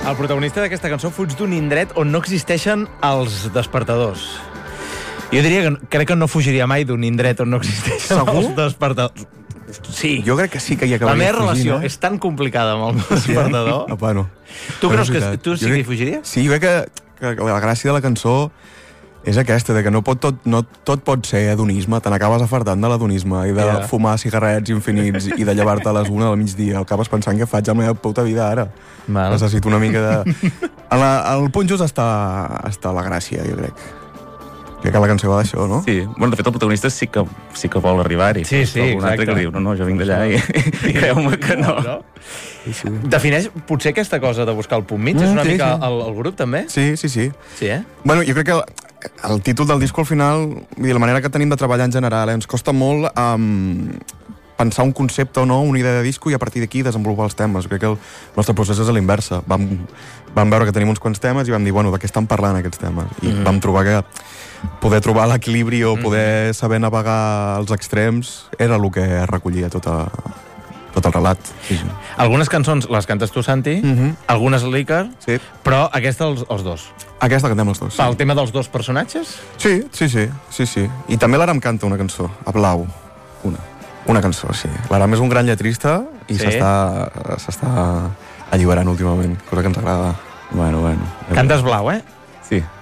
El protagonista d'aquesta cançó fuig d'un indret on no existeixen els despertadors. Jo diria que crec que no fugiria mai d'un indret on no existeixen els despertadors. Sí. Jo crec que sí que hi La acabaria meva fugint, relació és tan complicada amb el despertador. Apa, no. Tu creus que tu sí que hi fugiries? Sí, jo crec que la gràcia de la cançó és aquesta, de que no tot pot ser hedonisme, te n'acabes afartant de l'hedonisme i de fumar cigarrets infinits i de llevar-te a les 1 del migdia. Acabes pensant què faig a la meva puta vida ara. Necessito una mica de... Al punt just està la gràcia, jo crec. Crec que la cançó va d'això, no? Sí, bueno, de fet el protagonista sí que vol arribar-hi. Sí, algun altre que diu, no, jo vinc d'allà i creu-me que no. Defineix potser aquesta cosa de buscar el punt mig? És una mica el grup, també? Sí. Sí, Bueno, jo crec que el títol del disco al final, la manera que tenim de treballar en general, ens costa molt pensar un concepte o no, una idea de disco i a partir d'aquí desenvolupar els temes. Crec que el nostre procés és a l'inversa. Vam veure que tenim uns quants temes i vam dir, bueno, de què estan parlant aquests temes? I vam trobar que poder trobar l'equilibri o poder saber navegar els extrems era el que recollia tot el relat. Sí. Algunes cançons les cantes tu, Santi, algunes l'Iker, però aquesta els dos. Aquesta cantem els dos, sí. Pel tema dels dos personatges? Sí. I també l'Aram canta una cançó, a Blau. Una cançó, sí. L'Aram és un gran lletrista i s'està alliberant últimament, cosa que ens agrada. Bueno. Cantes Blau, eh? Sí.